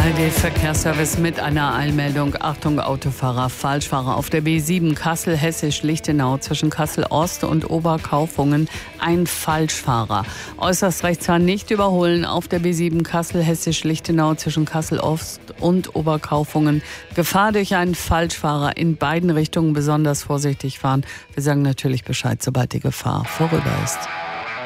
ARD-Verkehrsservice mit einer Eilmeldung. Achtung, Autofahrer, Falschfahrer auf der B7 Kassel-Hessisch-Lichtenau zwischen Kassel-Ost und Oberkaufungen. Ein Falschfahrer. Äußerst rechtsfahren nicht überholen auf der B7 Kassel-Hessisch-Lichtenau zwischen Kassel-Ost und Oberkaufungen. Gefahr durch einen Falschfahrer in beiden Richtungen, besonders vorsichtig fahren. Wir sagen natürlich Bescheid, sobald die Gefahr vorüber ist.